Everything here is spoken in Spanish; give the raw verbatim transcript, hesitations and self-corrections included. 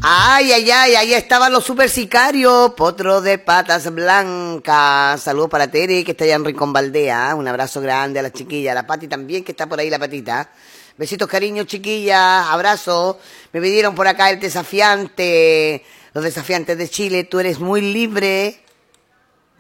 Ay, ay, ay, ahí estaban los super sicarios, potro de patas blancas. Saludos para Tere, que está allá en Rincón Valdea. Un abrazo grande a la chiquilla, a la Pati también, que está por ahí la patita. Besitos, cariños, chiquillas, abrazos. Me pidieron por acá el desafiante, los desafiantes de Chile. Tú eres muy libre.